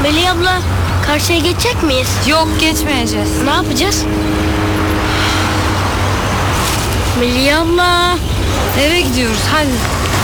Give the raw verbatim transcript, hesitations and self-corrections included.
Melih abla, karşıya geçecek miyiz? Yok, geçmeyeceğiz. Ne yapacağız? Melih abla. Eve gidiyoruz, hadi.